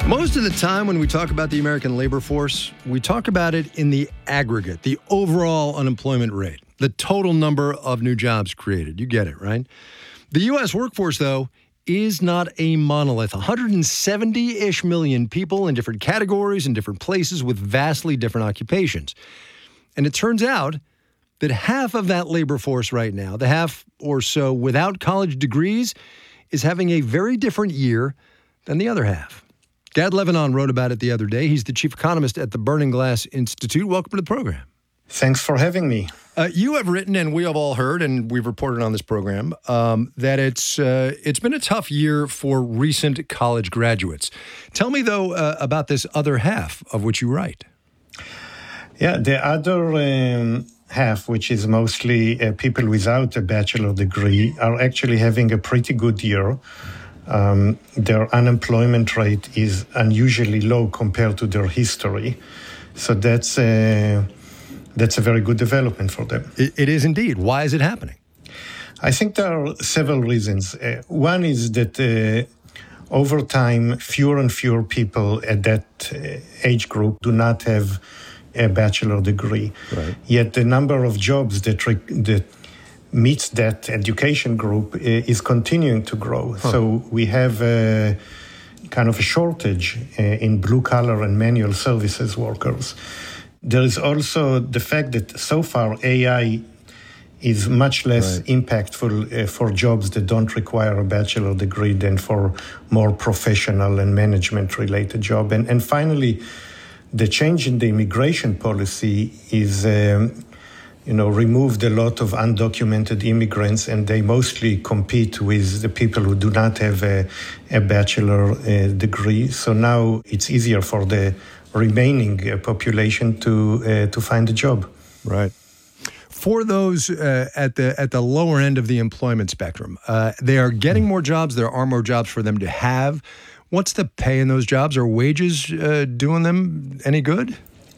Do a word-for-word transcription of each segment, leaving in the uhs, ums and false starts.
Most of the time when we talk about the American labor force, we talk about it in the aggregate, the overall unemployment rate, the total number of new jobs created. You get it, right? The U S workforce, though, is not a monolith. one hundred seventy-ish million people in different categories and different places with vastly different occupations. And it turns out that half of that labor force right now, the half or so without college degrees, is having a very different year than the other half. Gad Levinon wrote about it the other day. He's the chief economist at the Burning Glass Institute. Welcome to the program. Thanks for having me. Uh, you have written, and we have all heard, and we've reported on this program, um, that it's uh, it's been a tough year for recent college graduates. Tell me, though, uh, about this other half of which you write. Yeah, the other um, half, which is mostly uh, people without a bachelor degree, are actually having a pretty good year. Um, their unemployment rate is unusually low compared to their history. So that's a, that's a very good development for them. It, it is indeed. Why is it happening? I think there are several reasons. Uh, one is that uh, over time, fewer and fewer people at that uh, age group do not have a bachelor degree. Right. Yet the number of jobs that, re- that meets that education group is continuing to grow. Huh. So we have a kind of a shortage in blue-collar and manual services workers. There is also the fact that so far A I is much less right. impactful for jobs that don't require a bachelor degree than for more professional and management-related jobs. And, and finally, the change in the immigration policy is um, you know, removed a lot of undocumented immigrants, and they mostly compete with the people who do not have a, a bachelor uh, degree. So now it's easier for the remaining uh, population to uh, to find a job. Right. For those uh, at the at the lower end of the employment spectrum, uh, they are getting more jobs. There are more jobs for them to have. What's the pay in those jobs? Are wages uh, doing them any good?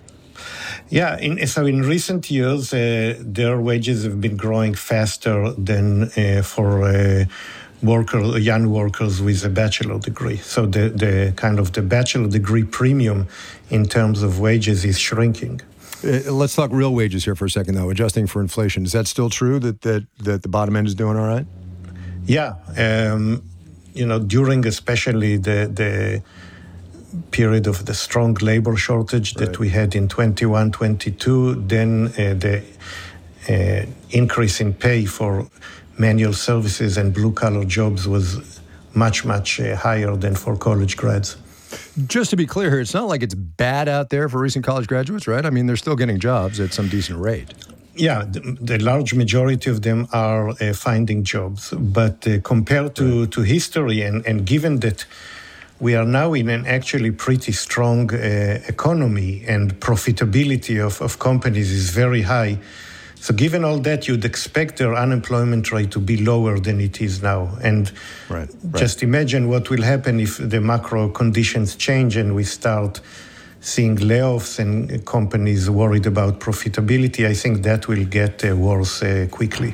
Yeah, in, so in recent years, uh, their wages have been growing faster than uh, for uh, workers, young workers with a bachelor degree. So the, the kind of the bachelor degree premium in terms of wages is shrinking. Uh, let's talk real wages here for a second, though, adjusting for inflation. Is that still true that, that, that the bottom end is doing all right? Yeah. Um, you know, during especially the the period of the strong labor shortage that right. we had in twenty-one, twenty-two, then uh, the uh, increase in pay for manual services and blue-collar jobs was much, much uh, higher than for college grads. Just to be clear here, it's not like it's bad out there for recent college graduates, right? I mean, they're still getting jobs at some decent rate. Yeah, the, the large majority of them are uh, finding jobs. But uh, compared to, right. to history, and, and given that we are now in an actually pretty strong uh, economy and profitability of, of companies is very high. So given all that, you'd expect their unemployment rate to be lower than it is now. And right, right. just imagine what will happen if the macro conditions change and we start seeing layoffs and companies worried about profitability. I think that will get uh, worse uh, quickly.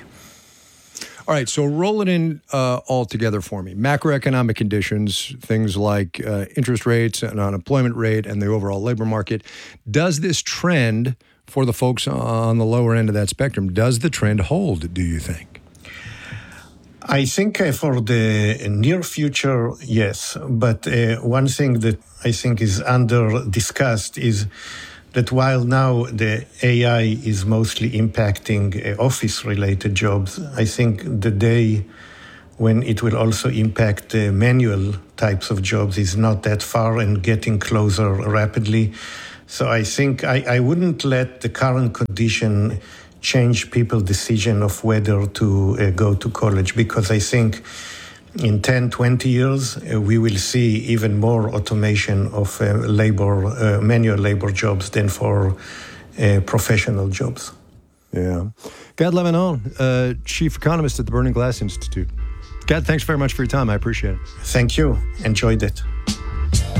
All right, so roll it in uh, all together for me. Macroeconomic conditions, things like uh, interest rates and unemployment rate and the overall labor market. Does this trend for the folks on the lower end of that spectrum, does the trend hold, do you think? I think uh, for the near future, yes. But uh, one thing that I think is under discussed is that while now the A I is mostly impacting uh, office-related jobs, I think the day when it will also impact uh, manual types of jobs is not that far and getting closer rapidly. So I think I, I wouldn't let the current condition change people's decision of whether to uh, go to college, because I think in ten, twenty years, uh, we will see even more automation of uh, labor, uh, manual labor jobs than for uh, professional jobs. Yeah. Gad Levinon, uh, chief economist at the Burning Glass Institute. Gad, thanks very much for your time. I appreciate it. Thank you. Enjoyed it.